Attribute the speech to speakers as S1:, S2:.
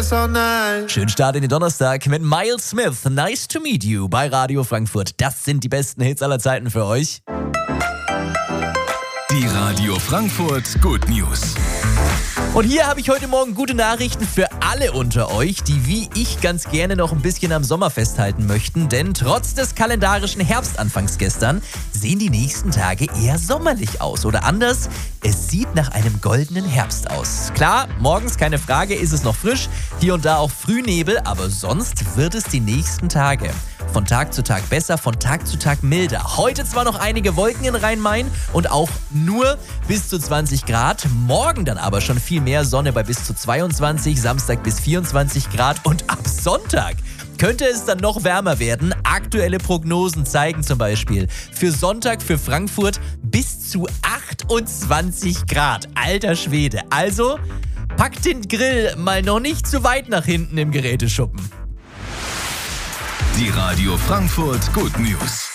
S1: So nice.
S2: Schönen Start in den Donnerstag mit Miles Smith. Nice to meet you bei Radio Frankfurt. Das sind die besten Hits aller Zeiten für euch.
S3: Die Radio Frankfurt Good News.
S2: Und hier habe ich heute Morgen gute Nachrichten für alle unter euch, die wie ich ganz gerne noch ein bisschen am Sommer festhalten möchten. Denn trotz des kalendarischen Herbstanfangs gestern sehen die nächsten Tage eher sommerlich aus. Oder anders, es sieht nach einem goldenen Herbst aus. Klar, morgens keine Frage, ist es noch frisch, hier und da auch Frühnebel, aber sonst wird es die nächsten Tage von Tag zu Tag besser, von Tag zu Tag milder. Heute zwar noch einige Wolken in Rhein-Main und auch nur bis zu 20 Grad. Morgen dann aber schon viel mehr Sonne bei bis zu 22, Samstag bis 24 Grad. Und ab Sonntag könnte es dann noch wärmer werden. Aktuelle Prognosen zeigen zum Beispiel für Sonntag für Frankfurt bis zu 28 Grad. Alter Schwede. Also packt den Grill mal noch nicht zu weit nach hinten im Geräteschuppen.
S3: Die Radio Frankfurt Good News.